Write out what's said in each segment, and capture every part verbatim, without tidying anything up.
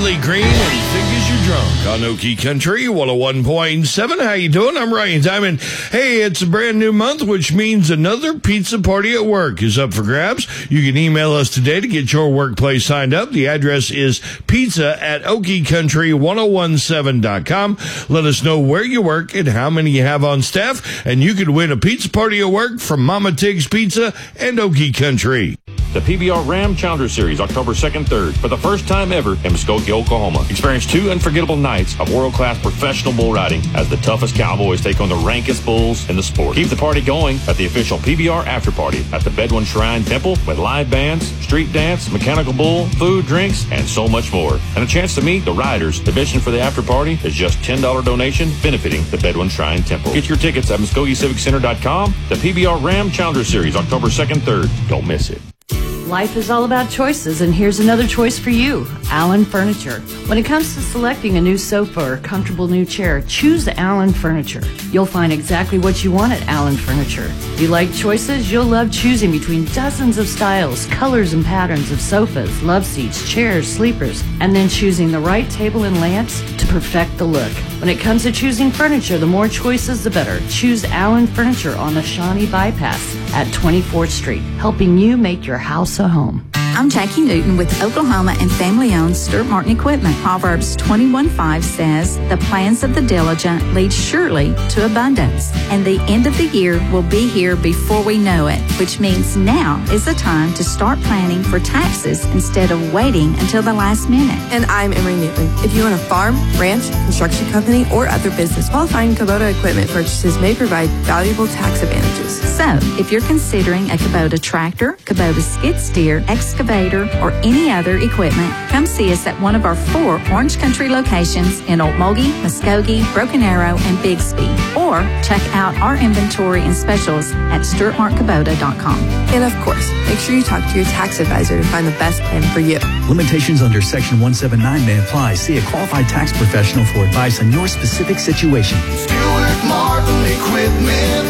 Riley Green and Think As You're Drunk on Okie Country one oh one point seven. How you doing? I'm Ryan Diamond. Hey, it's a brand new month, which means another pizza party at work is up for grabs. You can email us today to get your workplace signed up. The address is pizza at okie country ten seventeen dot com. Let us know where you work and how many you have on staff, and you could win a pizza party at work from Mama Tig's Pizza and Okie Country. The P B R Ram Challenger Series, October second, third, for the first time ever in Muskogee, Oklahoma. Experience two unforgettable nights of world-class professional bull riding as the toughest cowboys take on the rankest bulls in the sport. Keep the party going at the official P B R After Party at the Bedouin Shrine Temple with live bands, street dance, mechanical bull, food, drinks, and so much more. And a chance to meet the riders. Admission for the after party is just ten dollars donation benefiting the Bedouin Shrine Temple. Get your tickets at Muskogee Civic Center dot com. The P B R Ram Challenger Series, October second, third. Don't miss it. Life is all about choices, and here's another choice for you, Allen Furniture. When it comes to selecting a new sofa or comfortable new chair, choose Allen Furniture. You'll find exactly what you want at Allen Furniture. If you like choices, you'll love choosing between dozens of styles, colors, and patterns of sofas, love seats, chairs, sleepers, and then choosing the right table and lamps to perfect the look. When it comes to choosing furniture, the more choices, the better. Choose Allen Furniture on the Shawnee Bypass at twenty-fourth Street, helping you make your house a home. I'm Jackie Newton with Oklahoma and family-owned Stuart Martin Equipment. Proverbs twenty-one five says, "The plans of the diligent lead surely to abundance." And the end of the year will be here before we know it, which means now is the time to start planning for taxes instead of waiting until the last minute. And I'm Emery Newton. If you own a farm, ranch, construction company, or other business, qualifying Kubota equipment purchases may provide valuable tax advantages. So, if you're considering a Kubota tractor, Kubota skid steer, excavator, or any other equipment, come see us at one of our four Orange Country locations in Okmulgee, Muskogee, Broken Arrow, and Bixby. Or check out our inventory and specials at stuart martin kubota dot com. And of course, make sure you talk to your tax advisor to find the best plan for you. Limitations under Section one seventy-nine may apply. See a qualified tax professional for advice on your specific situation. Stuart Martin Equipment.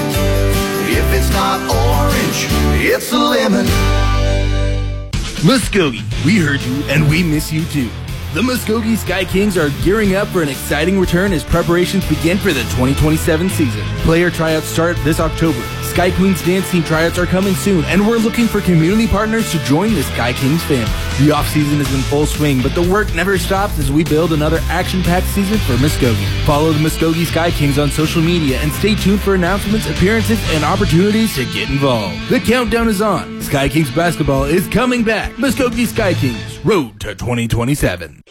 If it's not orange, it's a lemon. Muskogee, we heard you and we miss you too. The Muskogee Sky Kings are gearing up for an exciting return as preparations begin for the twenty twenty-seven season. Player tryouts start this October. Sky Queens dance team tryouts are coming soon, and we're looking for community partners to join the Sky Kings family. The off-season is in full swing, but the work never stops as we build another action-packed season for Muskogee. Follow the Muskogee Sky Kings on social media and stay tuned for announcements, appearances, and opportunities to get involved. The countdown is on. Sky Kings basketball is coming back. Muskogee Sky Kings, road to twenty twenty-seven.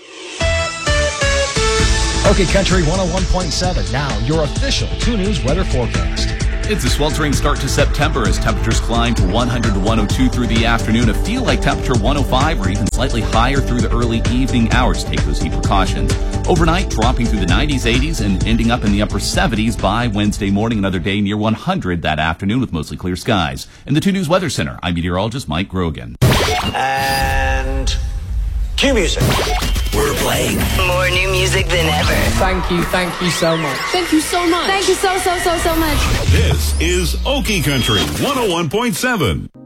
Okay, Country one oh one point seven. Now, your official two News weather forecast. It's a sweltering start to September as temperatures climb to one hundred to one oh two through the afternoon. A feel like temperature one oh five or even slightly higher through the early evening hours. Take those heat precautions. Overnight, dropping through the nineties, eighties, and ending up in the upper seventies by Wednesday morning. Another day near one hundred that afternoon with mostly clear skies. In the two News Weather Center, I'm meteorologist Mike Grogan. And cue music. We're playing more new music than ever. Thank you, thank you so much. Thank you so much. Thank you so, so, so, so much. This is Okie Country one oh one point seven.